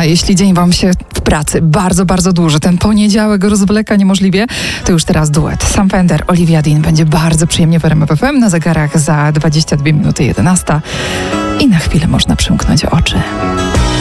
A jeśli dzień wam się w pracy bardzo, bardzo dłuży, ten poniedziałek rozwleka niemożliwie, to już teraz duet. Sam Fender, Olivia Dean. Będzie bardzo przyjemnie w RMF FM. Na zegarach za 22 minuty 11. I na chwilę można przymknąć oczy.